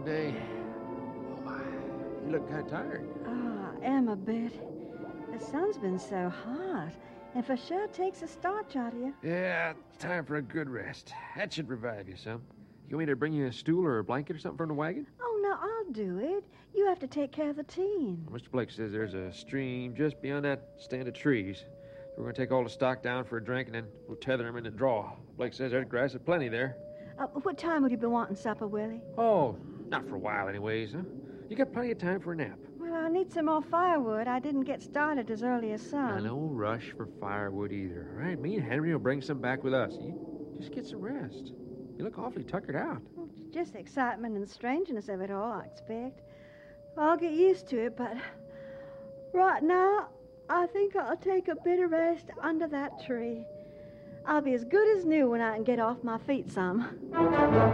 Day. Oh, my. You look kind of tired. Oh, I am a bit. The sun's been so hot, and for sure takes a starch out of you. Yeah, time for a good rest. That should revive you some. You want me to bring you a stool or a blanket or something from the wagon? Oh, no, I'll do it. You have to take care of the team. Mr. Blake says there's a stream just beyond that stand of trees. So we're going to take all the stock down for a drink, and then we'll tether them in the draw. Blake says there's grass at plenty there. What time would you be wanting supper, Willie? Oh, not for a while anyways, huh? You got plenty of time for a nap. Well, I need some more firewood. I didn't get started as early as some. No rush for firewood either, all right? Me and Henry will bring some back with us. You just get some rest. You look awfully tuckered out. It's just the excitement and strangeness of it all, I expect. I'll get used to it, but right now, I think I'll take a bit of rest under that tree. I'll be as good as new when I can get off my feet some.